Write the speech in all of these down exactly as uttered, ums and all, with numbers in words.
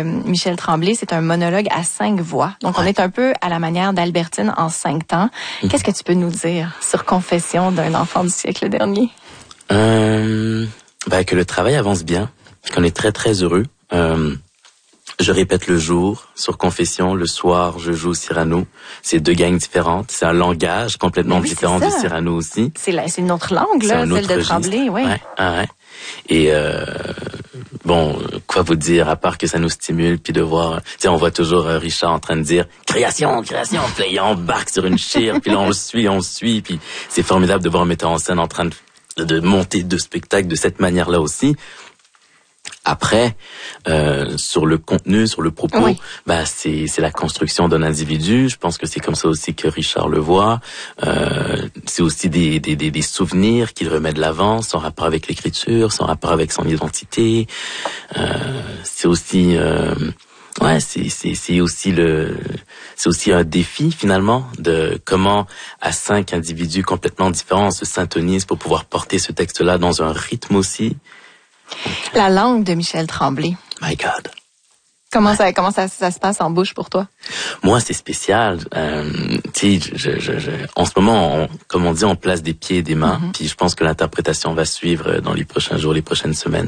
de Michel Tremblay, c'est un monologue à cinq voix. Donc, ouais. on est un peu à la manière d'Albertine en cinq temps. Mmh. Qu'est-ce que tu peux nous dire sur Confession d'un enfant du siècle dernier? Euh, ben, que le travail avance bien, qu'on est très, très heureux. Euh, Je répète le jour, sur Confession, le soir, je joue Cyrano. C'est deux gangs différentes. C'est un langage complètement oui, différent de Cyrano aussi. C'est, la, c'est une autre langue, là, celle de Tremblay, oui. Ouais, ouais. Et euh, bon, quoi vous dire, à part que ça nous stimule, puis de voir, tu sais, on voit toujours euh, Richard en train de dire « Création, création », puis il embarque sur une chire, puis là, on le suit, on le suit, puis c'est formidable de voir un metteur en scène en train de, de monter deux spectacles de cette manière-là aussi. Après, euh, sur le contenu, sur le propos, oui. bah c'est c'est la construction d'un individu. Je pense que c'est comme ça aussi que Richard le voit. Euh, c'est aussi des des des, des souvenirs qu'il remet de l'avant, son rapport avec l'écriture, son rapport avec son identité. Euh, c'est aussi euh, ouais, c'est c'est c'est aussi le c'est aussi un défi finalement de comment à cinq individus complètement différents on se syntonise pour pouvoir porter ce texte-là dans un rythme aussi. La langue de Michel Tremblay. My God. Comment ouais. ça comment ça, ça se passe en bouche pour toi? Moi, c'est spécial. Euh, tu sais, je, je, je, en ce moment, on, comme on dit, on place des pieds et des mains. Mm-hmm. Puis je pense que l'interprétation va suivre dans les prochains jours, les prochaines semaines.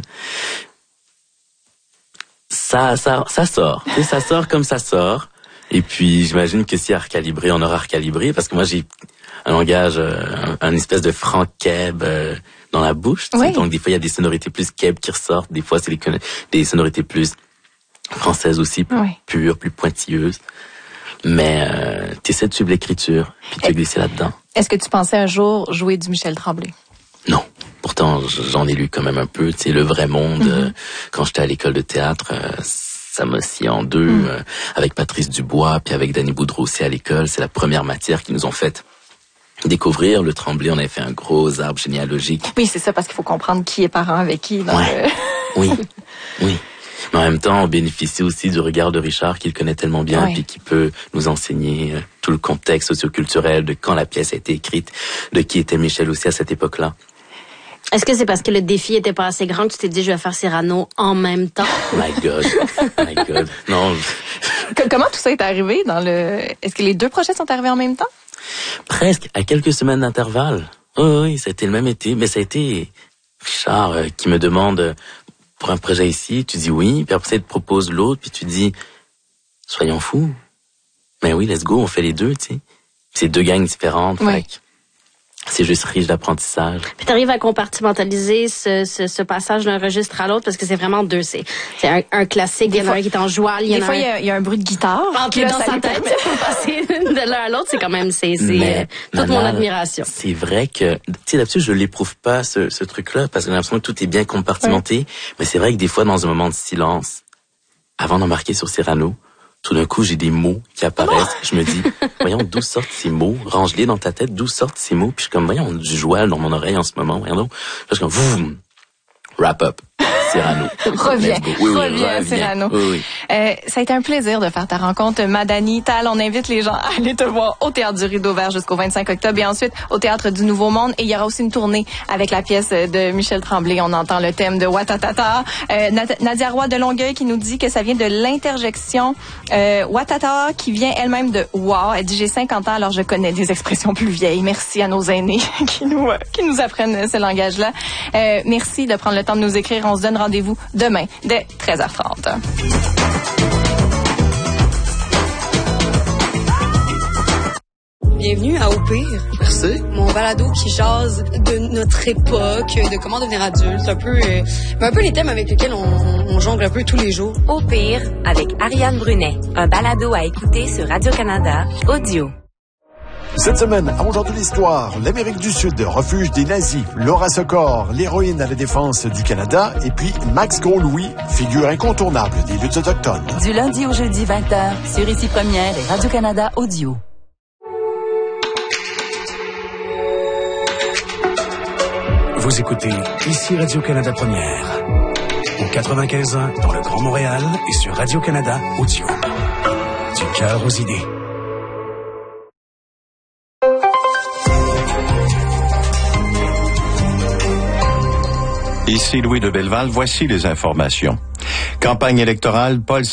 Ça, ça, ça sort. Et ça sort comme ça sort. Et puis, j'imagine que si à recalibrer, on aura recalibré, parce que moi, j'ai un langage, un, un espèce de franc keb euh, dans la bouche. Oui. Donc, des fois, il y a des sonorités plus keb qui ressortent. Des fois, c'est des, des sonorités plus françaises aussi, plus oui. pures, plus pointilleuses. Mais euh, tu essaies de suivre l'écriture, puis tu es glissé là-dedans. Est-ce que tu pensais un jour jouer du Michel Tremblay? Non. Pourtant, j'en ai lu quand même un peu. Tu sais, Le Vrai Monde, mm-hmm. euh, quand j'étais à l'école de théâtre, euh, ça m'a scié en deux. Mm. Euh, avec Patrice Dubois, puis avec Danny Boudreau aussi à l'école. C'est la première matière qu'ils nous ont faite découvrir. Le Tremblay, on avait fait un gros arbre généalogique. Oui, c'est ça, parce qu'il faut comprendre qui est parent avec qui. Dans ouais. le... oui, oui. Mais en même temps, on bénéficie aussi du regard de Richard qu'il connaît tellement bien, oui. puis qui peut nous enseigner tout le contexte socioculturel de quand la pièce a été écrite, de qui était Michel aussi à cette époque-là. Est-ce que c'est parce que le défi était pas assez grand que tu t'es dit je vais faire Cyrano en même temps? My God, my God, non. Comment tout ça est arrivé dans le... Est-ce que les deux projets sont arrivés en même temps? Presque, à quelques semaines d'intervalle. Oh, oui, ça a été le même été, mais ça a été Richard euh, qui me demande euh, pour un projet ici, tu dis oui, puis après il te propose l'autre, puis tu dis soyons fous. Mais oui, let's go, on fait les deux, tu sais. C'est deux gangs différentes, oui. fait que c'est juste riche d'apprentissage. Puis t'arrives à compartimentaliser ce, ce, ce passage d'un registre à l'autre parce que c'est vraiment deux. C'est, c'est un, un classique. Il y en a un qui est en joie. Il y en des a fois, un... il y, a, il y a un bruit de guitare. Entre dans sa tête, pour passer de l'un à l'autre, c'est quand même, c'est, c'est euh, toute mon admiration. C'est vrai que, tu sais, d'habitude, je l'éprouve pas, ce, ce truc-là, parce que j'ai l'impression que tout est bien compartimenté. Oui. Mais c'est vrai que des fois, dans un moment de silence, avant d'embarquer sur Cyrano, tout d'un coup, j'ai des mots qui apparaissent. Oh! Je me dis, voyons, d'où sortent ces mots? Range-les dans ta tête, d'où sortent ces mots? Puis je suis comme, voyons, du joual dans mon oreille en ce moment, voyons donc. Là, je suis comme, vroom, wrap up. Cyrano. Reviens, oui, oui, reviens à Cyrano. Oui, oui. Euh, ça a été un plaisir de faire ta rencontre, Madani Tal. On invite les gens à aller te voir au Théâtre du Rideau Vert jusqu'au vingt-cinq octobre et ensuite au Théâtre du Nouveau Monde. Et il y aura aussi une tournée avec la pièce de Michel Tremblay. On entend le thème de Watatata. Euh, Nadia Roy de Longueuil qui nous dit que ça vient de l'interjection euh, Watata qui vient elle-même de wow. Elle dit j'ai cinquante ans alors je connais des expressions plus vieilles. Merci à nos aînés qui nous euh, qui nous apprennent ce langage-là. Euh, merci de prendre le temps de nous écrire. On se donne rendez-vous demain dès treize heures trente. Bienvenue à Au Pire. Merci. Mon balado qui jase de notre époque, de comment devenir adulte, un peu, euh, un peu les thèmes avec lesquels on, on jongle un peu tous les jours. Au Pire avec Ariane Brunet, un balado à écouter sur Radio-Canada Audio. Cette semaine, à Aujourd'hui l'Histoire, l'Amérique du Sud, refuge des nazis, Laura Sokor, l'héroïne à la défense du Canada, et puis Max Gros-Louis, figure incontournable des luttes autochtones. Du lundi au jeudi vingt heures, sur Ici Première et Radio-Canada Audio. Vous écoutez Ici Radio-Canada Première, au quatre-vingt-quinze ans dans le Grand Montréal et sur Radio-Canada Audio. Du cœur aux idées. Ici Louis de Belleval, voici les informations. Campagne électorale, Paul